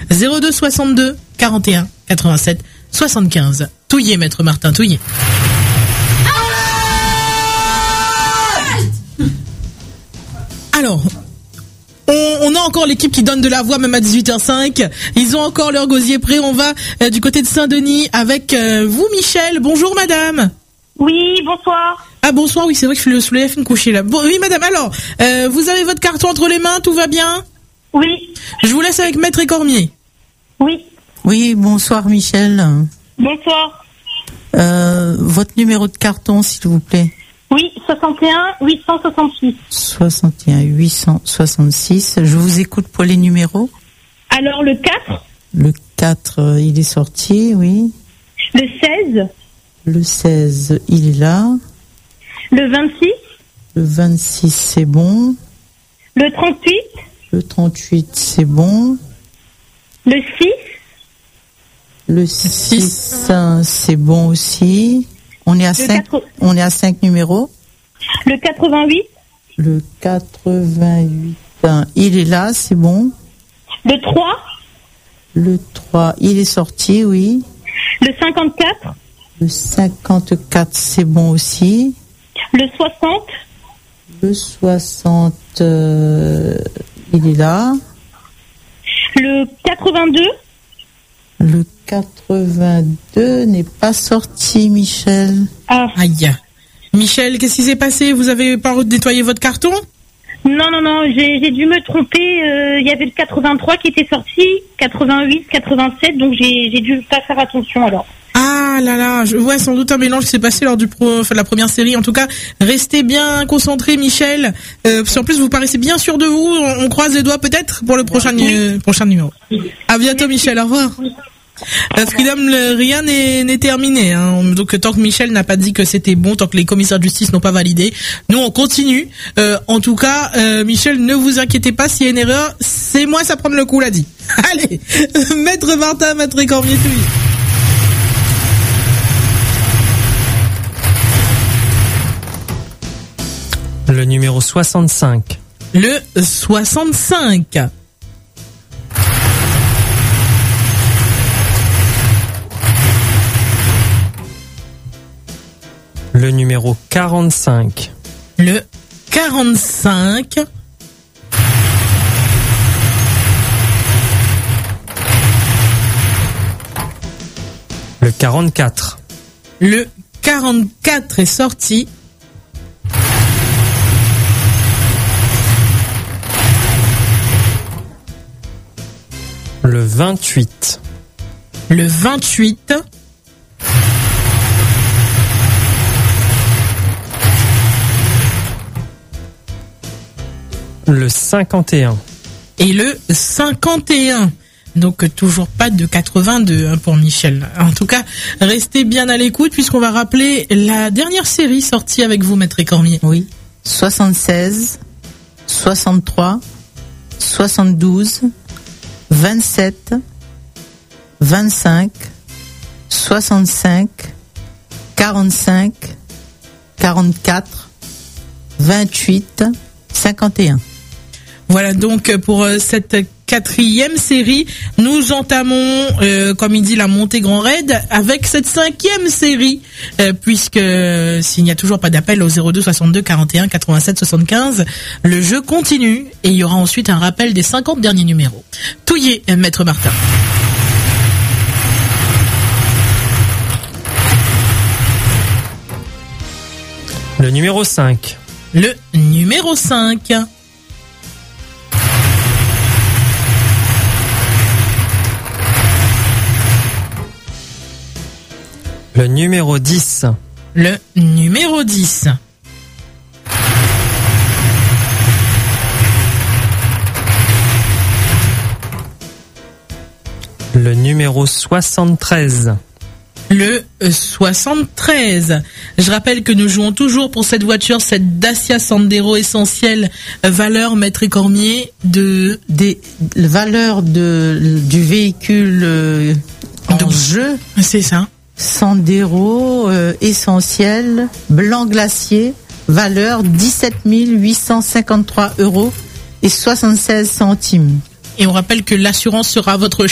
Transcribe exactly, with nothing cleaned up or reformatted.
zéro deux soixante-deux quarante et un quatre-vingt-sept soixante-quinze. Touillé, maître Martin, touillé. Alors, on, on a encore l'équipe qui donne de la voix même à dix-huit heures cinq. Ils ont encore leur gosier prêt. On va euh, du côté de Saint-Denis avec euh, vous, Michel. Bonjour, madame. Oui, bonsoir. Ah, bonsoir, oui, c'est vrai que je suis le soleil me coucher là. Bon, oui, madame, alors, euh, vous avez votre carton entre les mains, tout va bien? Oui. Je vous laisse avec Maître Écormier. Oui. Oui, bonsoir, Michel. Bonsoir. Euh, votre numéro de carton, s'il vous plaît. Oui, soixante et un huit cent soixante-six. soixante et un huit cent soixante-six. Je vous écoute pour les numéros. Alors, le quatre. Le quatre, euh, il est sorti, oui. Le seize. Le seize, il est là. Le vingt-six. Le vingt-six, c'est bon. Le trente-huit. Le trente-huit, c'est bon. Le six. Le six, c'est bon aussi. On est à cinq, quatre... on est à cinq numéros. Le quatre-vingt-huit. Le quatre-vingt-huit, il est là, c'est bon. Le trois. Le trois, il est sorti, oui. Le cinquante-quatre. Le cinquante-quatre, c'est bon aussi. Le soixante. Le soixante, euh, il est là. Le quatre-vingt-deux. Le quatre-vingt-deux n'est pas sorti, Michel. Ah. Aïe. Michel, qu'est-ce qui s'est passé? Vous avez pas nettoyé votre carton? Non, non, non, j'ai, j'ai dû me tromper. Il euh, y avait le quatre-vingt-trois qui était sorti, quatre-vingt-huit, quatre-vingt-sept, donc j'ai, j'ai dû pas faire attention alors. Ah là là, je vois sans doute un mélange qui s'est passé lors du pro, enfin, de la première série. En tout cas, restez bien concentrés, Michel. Euh, parce qu'en plus, vous paraissez bien sûr de vous. On, on croise les doigts peut-être pour le prochain, oui. euh, prochain numéro. À bientôt, Michel. Au revoir. Euh, Freedom, le, rien n'est, n'est terminé. Hein. Donc tant que Michel n'a pas dit que c'était bon, tant que les commissaires de justice n'ont pas validé, nous on continue. Euh, en tout cas, euh, Michel, ne vous inquiétez pas, s'il y a une erreur, c'est moi ça prendre le coup, l'a dit. Allez, Maître Martin, Maître Écormier, tout. Le numéro soixante-cinq. Le soixante-cinq. Le numéro quarante-cinq. Le quarante-cinq. Le quarante-quatre. Le quarante-quatre est sorti. Le vingt-huit. Le vingt-huit. Le cinquante et un. Et le cinquante et un. Donc toujours pas de quatre-vingt-deux hein, pour Michel. En tout cas, restez bien à l'écoute puisqu'on va rappeler la dernière série sortie avec vous, Maître Écormier. Oui. soixante-seize, soixante-trois, soixante-douze, vingt-sept, vingt-cinq, soixante-cinq, quarante-cinq, quarante-quatre, vingt-huit, cinquante et un. Voilà donc pour euh, cette quatrième série, nous entamons, euh, comme il dit, la montée grand raid avec cette cinquième série, euh, puisque euh, s'il n'y a toujours pas d'appel au zéro deux soixante-deux quarante et un quatre-vingt-sept soixante-quinze, le jeu continue et il y aura ensuite un rappel des cinquante derniers numéros. Touillé, euh, Maître Martin. Le numéro cinq. Le numéro cinq. Le numéro dix. Le numéro dix. Le numéro soixante-treize. Le soixante-treize. Je rappelle que nous jouons toujours pour cette voiture, cette Dacia Sandero essentielle, valeur Maître Écormier de... Des valeurs de, du véhicule euh, en Donc, jeu. C'est ça. Sandero euh, essentiel, blanc glacier, valeur dix-sept mille huit cent cinquante-trois euros et soixante-seize centimes. Et on rappelle que l'assurance sera votre